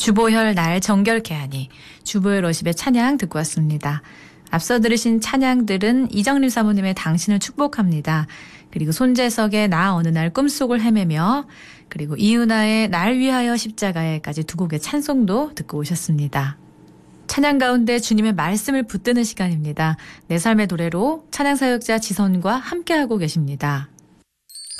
주보혈 날 정결케 하니 주보혈 워십의 찬양 듣고 왔습니다. 앞서 들으신 찬양들은 이정림 사모님의 당신을 축복합니다. 그리고 손재석의 나 어느 날 꿈속을 헤매며, 그리고 이은하의 날 위하여 십자가에까지 두 곡의 찬송도 듣고 오셨습니다. 찬양 가운데 주님의 말씀을 붙드는 시간입니다. 내 삶의 노래로 찬양사역자 지선과 함께하고 계십니다.